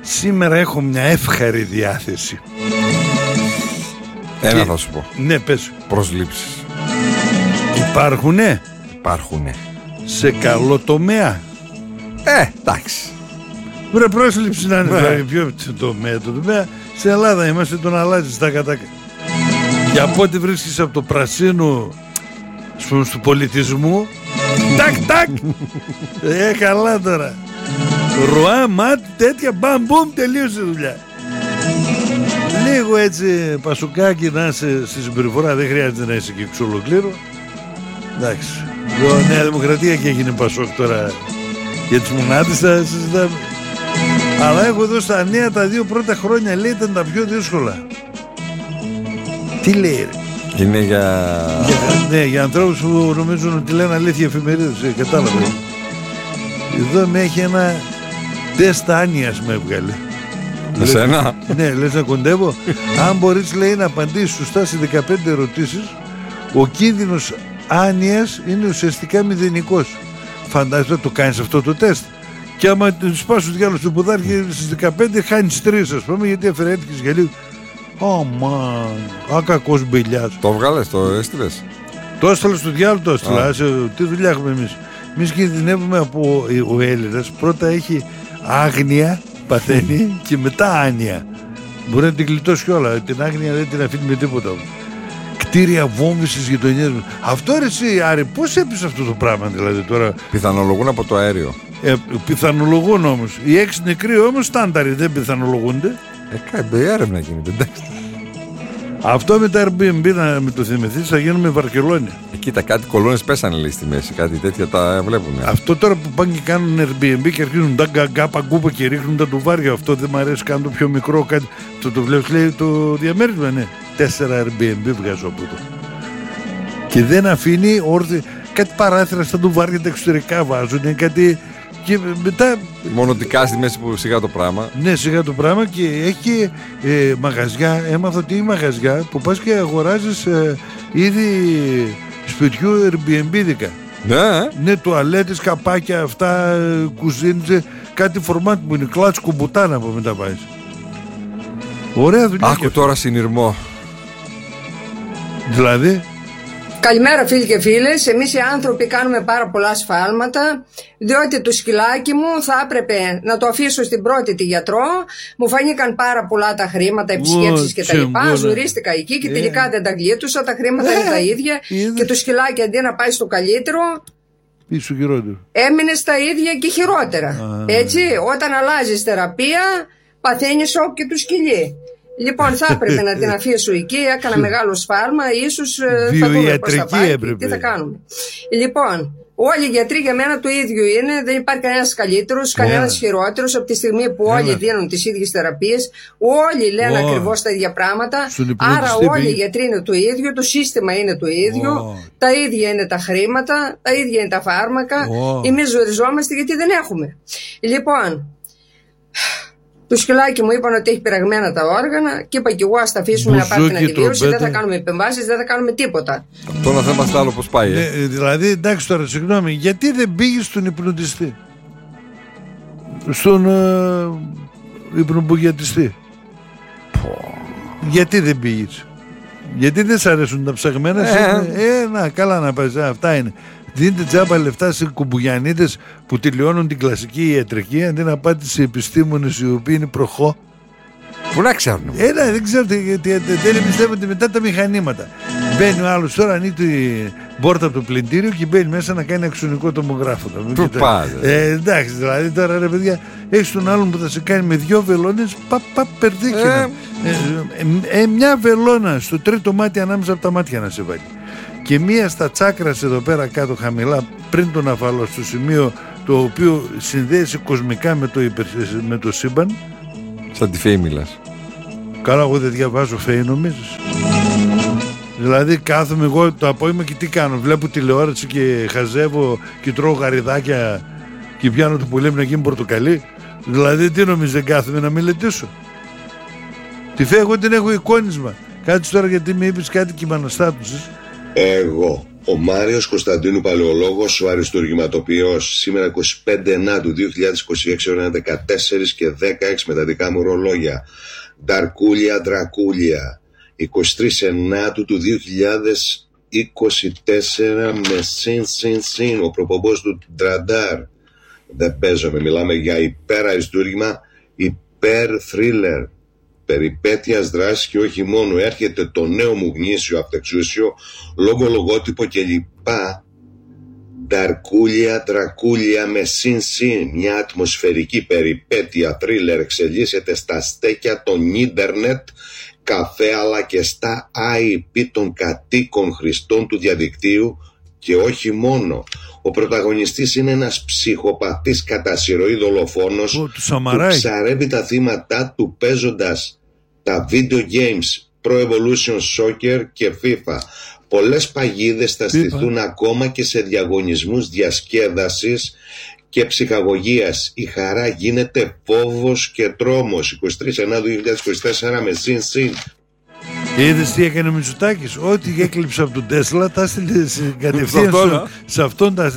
Σήμερα έχω μια εύχαρη διάθεση. Ένα θα σου πω. Ναι, πες. Προσλήψεις. Υπάρχουνε. Υπάρχουνε. Σε καλό τομέα. Εντάξει. Βρε, πρόσληψη να είναι πιο τομέα. Το τομέα στην Ελλάδα είμαστε, τον αλλάζεις τα κατάκα. Για από ό,τι βρίσκεις από το πρασίνο του πολιτισμού. Τάκ, τάκ. Καλά τώρα. Ρουά, μάτ, τέτοια, μπαμ, μπουμ, τελείωσε η δουλειά. Λίγο έτσι πασουκάκι να είσαι στη συμπεριφορά, δεν χρειάζεται να είσαι και εξ ολοκλήρου. Εντάξει. Η Νέα Δημοκρατία και έγινε Πασόκ τώρα. Για τις μονάδες θα συζητάμε. Αλλά έχω εδώ στα νέα τα 2 πρώτα χρόνια, λέει, ήταν τα πιο δύσκολα. Τι λέει, ρε? Είναι για... Ναι, για ανθρώπους που νομίζουν ότι λένε αλήθεια εφημερίδες. Κατάλαβα. Εδώ με έχει ένα τεστ άνοιας με έβγαλε. Εσένα? Ναι, λες να κοντεύω. Αν μπορείς, λέει, να απαντήσεις σωστά σε 15 ερωτήσεις, ο κίνδυνος άνοιας είναι ουσιαστικά μηδενικός. Φαντάζεσαι, το κάνεις αυτό το τεστ. Και άμα του σπάσει του διάλογου του ποδάρι στις 15, χάνεις 3, ας πούμε, γιατί αφαιρέθηκες για λίγο. Κακός μπηλιάς. Το βγάλες, το έστειλες? Το έστειλα στο διάλογο, το έστειλα. Τι δουλειά έχουμε εμείς? Εμείς κινδυνεύουμε από ο Έλληνας. Πρώτα έχει άγνοια, παθαίνει, και μετά άνοια. Μπορεί να την γλιτώσει κιόλα. Την άγνοια δεν την αφήνει με τίποτα. Κτίρια βόμβησης γειτονιές. Αυτό, ρε εσύ, Άρη, πώς έπεισε αυτό το πράγμα δηλαδή τώρα? Πιθανολογούν από το αέριο. Πιθανολογούν όμως. Οι 6 νεκροί όμως στάνταροι, δεν πιθανολογούνται. Έρευνα γίνεται, εντάξει. Αυτό με τα Airbnb, να με το θυμηθείς, θα γίνουμε Βαρκελόνη. Κοίτα, κάτι κολόνες πέσανε, λέει, στη μέση. Κάτι τέτοια τα βλέπουν. Αυτό τώρα που πάνε και κάνουν Airbnb και αρχίζουν τα γκαγκάπα γκούπα και ρίχνουν τα τουβάρια. Αυτό δεν μου αρέσει καν, το πιο μικρό. Κάτι. Το βλέπεις, λέει, το διαμέρισμα, ναι. 4 Airbnb βγάζω από εδώ. Και δεν αφήνει όρθιο. Κάτι παράθυρα στα τουβάρια τα εξωτερικά βάζουν. Κάτι. Και μετά. Μονοτικά στη μέση που σιγά το πράγμα. Ναι, σιγά το πράγμα, και έχει μαγαζιά. Έμαθα ότι είναι μαγαζιά που πας και αγοράζεις είδη σπιτιού Airbnb-δικα. Ναι, τουαλέτες, καπάκια, αυτά, κουζίνες, κάτι φορμάτ που είναι κλάτς κουμπουτάνα που μετά πάει. Ωραία δουλειά. Άκου τώρα συνειρμό. Δηλαδή. Καλημέρα, φίλοι και φίλες. Εμείς οι άνθρωποι κάνουμε πάρα πολλά σφάλματα, διότι το σκυλάκι μου θα έπρεπε να το αφήσω στην πρώτη τη γιατρό. Μου φανήκαν πάρα πολλά τα χρήματα, επισκέψεις κτλ. Ζουρίστηκα εκεί και τελικά δεν τα γλίτουσα. Τα χρήματα είναι τα ίδια. Και το σκυλάκι, αντί να πάει στο καλύτερο, έμεινε στα ίδια και χειρότερα. Έτσι, όταν αλλάζεις θεραπεία, παθαίνεις σοκ και του σκυλί. Λοιπόν, θα έπρεπε να την αφήσω εκεί. Έκανα μεγάλο σφάλμα. Ίσως θα δούμε πώς θα πάει. Τι θα κάνουμε. Λοιπόν, όλοι οι γιατροί για μένα το ίδιο είναι. Δεν υπάρχει κανένας καλύτερος, κανένας χειρότερος. Από τη στιγμή που όλοι δίνουν τις ίδιες θεραπείες, όλοι λένε ακριβώς τα ίδια πράγματα. Άρα όλοι οι γιατροί είναι το ίδιο. Το σύστημα είναι το ίδιο. Τα ίδια είναι τα χρήματα. Τα ίδια είναι τα φάρμακα. Εμείς ζοριζόμαστε γιατί δεν έχουμε. Λοιπόν. Το σκυλάκι μου είπαν ότι έχει πειραγμένα τα όργανα και είπα και εγώ ας τα αφήσουμε να πάρει την αντιβίωση. Δεν θα κάνουμε επεμβάσεις, δεν θα κάνουμε τίποτα. Αυτό να θέμα άλλο πώς πάει. Δηλαδή, εντάξει τώρα, συγγνώμη, γιατί δεν πήγες στον υπνοτιστή? Στον υπνοπουγιατιστή. Γιατί δεν πήγες? Γιατί δεν σ' αρέσουν τα ψαγμένα? Να, καλά να πας, αυτά είναι. Δίνετε τζάμπα λεφτά σε κουμπουγιανίτες που τελειώνουν την κλασική ιατρική, αντί να πάτε σε επιστήμονες οι οποίοι είναι προχώ. Πού να ξέρουν? Δεν ξέρετε, γιατί δεν εμπιστεύονται μετά τα μηχανήματα. Μπαίνει ο άλλος τώρα, ανοίγει την πόρτα από το πλυντήριο και μπαίνει μέσα να κάνει αξονικό τομογράφο. Πού πάτε? Εντάξει, δηλαδή τώρα, ρε παιδιά, έχεις τον άλλον που θα σε κάνει με 2 βελόνες, περδίκαινα. Μια βελόνα στο τρίτο μάτι ανάμεσα από τα μάτια να σε βάλει. Και μία στα τσάκρας εδώ πέρα κάτω χαμηλά, πριν τον αφαλό, στο σημείο το οποίο συνδέεται κοσμικά με το σύμπαν. Σαν τη Φέη μιλάς? Καλά, εγώ δεν διαβάζω Φέη, νομίζεις? Δηλαδή κάθομαι εγώ το απόγευμα και τι κάνω? Βλέπω τηλεόραση και χαζεύω και τρώω γαριδάκια και πιάνω το πουλί μου να γίνει πορτοκαλί? Δηλαδή τι νομίζεις, δεν κάθομαι να μελετήσω? Τη Φέη εγώ την έχω εικόνισμα. Κάτσε τώρα, γιατί με είπες κάτι και με αναστάτωσες. Εγώ Ο Μάριος Κωνσταντίνου Παλαιολόγος, ο αριστουργηματοποιός, σήμερα 25 Ενάτου 2026, ώρα 14 και 16 με τα δικά μου ρολόγια. Νταρκούλια Ντρακούλια, 23 Ενάτου του 2024 με συν, ο προπομπός του Ντραντάρ. Δεν παίζομαι, μιλάμε για υπερ-αριστούργημα, υπερ-θρίλερ, περιπέτειας, δράσης και όχι μόνο. Έρχεται το νέο μου γνήσιο αυτεξούσιο, λογότυπο κλπ. Νταρκούλια, Ντρακούλια με συν, μια ατμοσφαιρική περιπέτεια θρίλερ εξελίσσεται στα στέκια των ίντερνετ καφέ, αλλά και στα IP των κατοίκων χρηστών του διαδικτύου και όχι μόνο. Ο πρωταγωνιστής είναι ένας ψυχοπαθής κατά συρροή δολοφόνος που ψαρεύει τα θύματα του παίζοντας τα video games Pro Evolution Soccer και FIFA. Πολλές παγίδες θα στηθούν ακόμα και σε διαγωνισμούς διασκέδασης και ψυχαγωγίας. Η χαρά γίνεται φόβος και τρόμος. 23 Ενάτου 2024 με συν. Είδες τι έκανε ο Μητσοτάκης? Ό,τι έκλειψε από τον Τέσλα τα έστειλε κατευθείαν σε αυτόν τα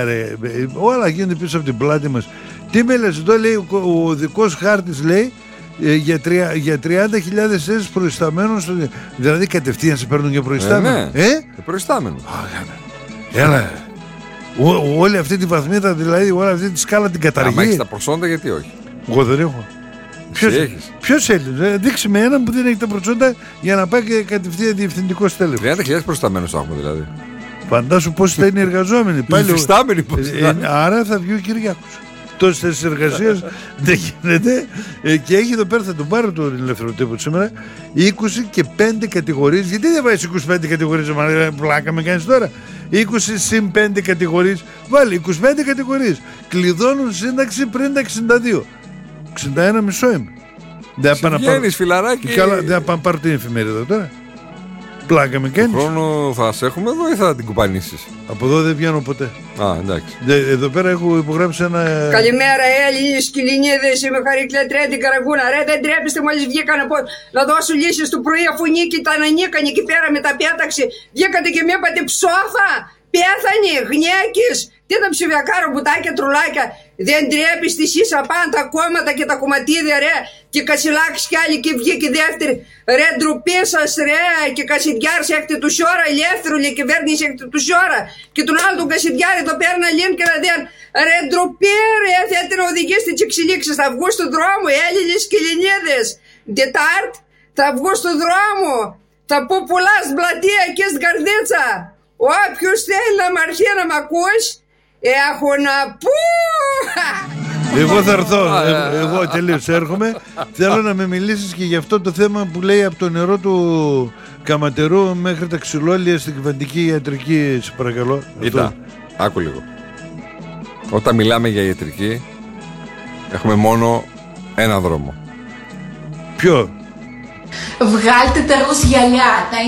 όλα γίνονται πίσω από την πλάτη μας. Τι με λες εδώ, λέει ο δικός χάρτης, λέει για 30.000 θέσεις προϊσταμένους, δηλαδή κατευθείαν σε παίρνουν για προϊστάμενο. Προϊστάμενο. Έλα. Όλη αυτή τη βαθμίδα, δηλαδή όλη αυτή τη σκάλα την καταργεί. Αν έχεις τα προσόντα, γιατί όχι? Εγώ δεν έχω. Ποιος έλεγε? Δείξει με έναν που δεν έχει τα προσόντα για να πάει και κατευθείαν διευθυντικό στέλεχος. 30.000 προϊσταμένους έχουμε δηλαδή. Φαντάσου πόσοι θα είναι οι εργαζόμενοι. Άρα θα βγει ο Κυριάκος. Τόσες θέσεις εργασίας δεν γίνεται. Και έχει εδώ πέρα, θα τον πάρω τον ελεύθερο τύπο σήμερα, 20 και 5 κατηγορίες. Γιατί δεν βάζεις 25 κατηγορίες? Πλάκα με κάνεις τώρα. 20 συν 5 κατηγορίες. Βάλει 25 κατηγορίες. Κλειδώνουν σύνταξη πριν τα 62. 61 μισό είμαι. Βγαίνεις φιλαράκι. Δεν θα πάμε πάρω την εφημερίδα τώρα. Πλάκα με κάνεις. Χρόνο θα σε έχουμε εδώ ή θα την κουπανίσεις? Από εδώ δεν βγαίνω ποτέ. Εντάξει. Εδώ πέρα έχω υπογράψει ένα. Καλημέρα, Έλληνες Κιλινίδες. Είμαι Χαρίκλα Τρέντι Καραγούνα. Ρε, δεν τρέπεστε, μόλις βγήκαν από να δώσω λύσεις του πρωί, αφού Νίκη ήταν ανίκανη εκεί πέρα με τα πέταξη. Βγήκατε και με είπατε ψόφα. Πέθανε, γνιάκης. Τι τα ψηφιακά ρομποτάκια, τρουλάκια. Δεν τρέπεστε εσείς απάνω τα κόμματα και τα κομματίδια, ρε. Και Κασιλάκης κι άλλοι και βγήκε δεύτερη. Ρε, ντροπή σας, ρε. Και Κασιδιάρης έχετε του σιώρα, ελεύθερου, λέει κυβέρνηση έχετε του σιώρα. Και τον άλλο τον Κασιδιάρη το παίρνα λίν και να δέν. Ρε, ντροπή, ρε. Θέλετε να οδηγήσετε τις εξελίξεις. Θα βγουν στον δρόμο, οι Έλληνες Κιλινίδες. Ντετάρτ, θα βγουν στον δρόμο. Θα πω πολλά στην πλατεία και στην καρδίτσα. Όποιος θέλει να μ' αρχίσει να μ' ακούσει, έχω να πω. Εγώ θα έρθω. Εγώ τελείως έρχομαι. Θέλω να με μιλήσεις και για αυτό το θέμα που λέει από το νερό του Καματερού μέχρι τα ξυλόλια στην κυβερνητική ιατρική. Σε παρακαλώ. Κοίτα, άκου λίγο. Όταν μιλάμε για ιατρική, έχουμε μόνο ένα δρόμο. Ποιο? Βγάλτε τα ροζ γυαλιά. Τα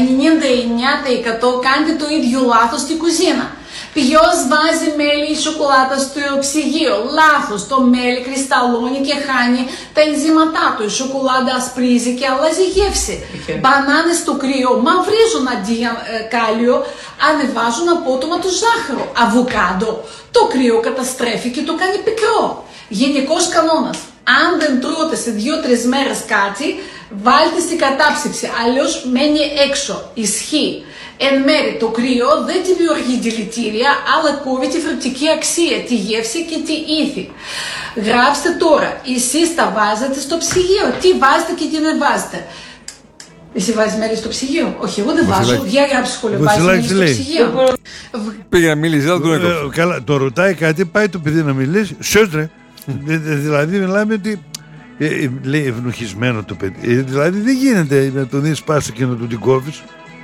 99% κάντε το ίδιο λάθος στην κουζίνα. Ποιος βάζει μέλι ή σοκολάτα στο ψυγείο? Λάθος. Το μέλι κρυσταλλώνει και χάνει τα ενζήματά του. Η σοκολάτα ασπρίζει και αλλάζει γεύση. Μπανάνες στο κρύο μαυρίζουν αντί για κάλιο, ανεβάζουν απότομα το ζάχαρο. Αβοκάντο. Το κρύο καταστρέφει και το κάνει πικρό. Γενικός κανόνας. Αν δεν τρώτε σε 2-3 μέρες κάτι, βάλτε στην κατάψυξη, αλλιώς μένει έξω. Ισχύει. Εν μέρει το κρύο δεν δημιουργεί δηλητήρια, αλλά κόβει τη φρεπτική αξία, τη γεύση και τη ήθη. Γράψτε τώρα, εσείς τα βάζετε στο ψυγείο. Τι βάζετε και τι δεν βάζετε. Εσύ βάζεις μέλι στο ψυγείο? Όχι, εγώ δεν βάζω. Για γράψει σχολείο, βάζεις μέλι στο ψυγείο. Πήγε να μιλήσει, δεν τον έκοψε. Καλά, το ρωτάει κάτι, πάει το παιδί να μιλήσει. Σιώτρε. Δηλαδή μιλάμε ότι λέει ευνοχισμένο το παιδί. Δηλαδή δεν γίνεται να τον δεις πάσα και να τον την κόβεις.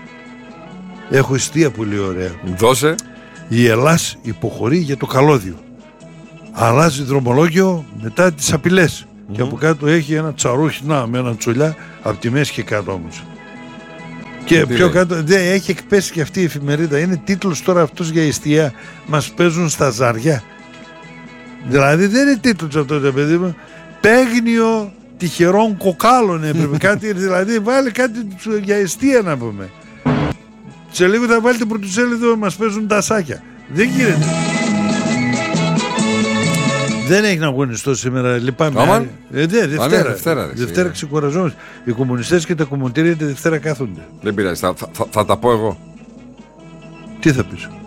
Έχω εστία πολύ ωραία. Δώσε. Η Ελλάς υποχωρεί για το καλώδιο. Αλλάζει δρομολόγιο μετά τις απειλές. Και από κάτω έχει ένα τσαρούχι με ένα τσολιά από τη μέση και κάτω όμως. Και πιο κάτω έχει εκπέσει και αυτή η εφημερίδα. Είναι τίτλος τώρα αυτός για εστία. Μας παίζουν στα ζαριά. Δηλαδή δεν είναι τίτλος αυτό το παιδί μου. Παίγνιο τυχερών κοκάλων έπρεπε κάτι, δηλαδή βάλει κάτι για εστία να πούμε. Σε λίγο θα βάλετε πρωτοσέλιδο, μας παίζουν τα σάκια. Δεν γίνεται. Δεν έχει να αγωνιστώ σήμερα, λυπάμαι. Δευτέρα ξεκουραζόμαστε. Οι κομμουνιστές και τα κομμωτήρια τη Δευτέρα κάθονται. Δεν πειράζει, θα τα πω εγώ. Τι θα πεις?